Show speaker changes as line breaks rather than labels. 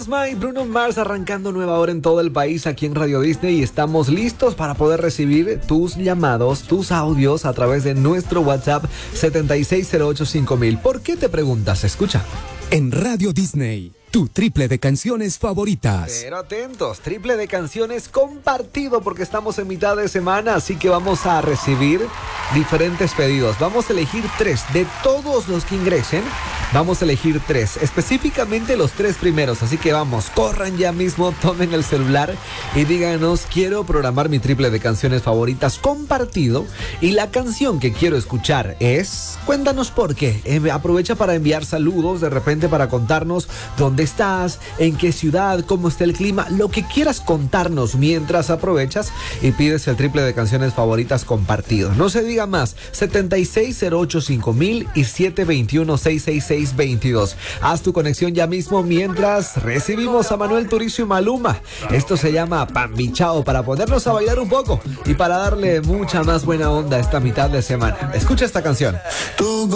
Y Bruno Mars arrancando nueva hora en todo el país aquí en Radio Disney y estamos listos para poder recibir tus llamados, tus audios a través de nuestro WhatsApp 76085000. ¿Por qué te preguntas? Escucha.
En Radio Disney, tu triple de canciones favoritas.
Pero atentos, triple de canciones compartido porque estamos en mitad de semana, así que vamos a recibir diferentes pedidos. Vamos a elegir 3 de todos los que ingresen. Vamos a elegir 3, específicamente los 3 primeros. Así que vamos, corran ya mismo, tomen el celular y díganos: quiero programar mi triple de canciones favoritas compartido. Y la canción que quiero escuchar es... Cuéntanos por qué. Aprovecha para enviar saludos, de repente para contarnos dónde estás, en qué ciudad, cómo está el clima, lo que quieras contarnos mientras aprovechas y pides el triple de canciones favoritas compartido. No se diga más, 76085000 y 721-666-22. Haz tu conexión ya mismo mientras recibimos a Manuel Turizo y Maluma. Esto se llama Pambichao, para ponernos a bailar un poco y para darle mucha más buena onda a esta mitad de semana. Escucha esta canción.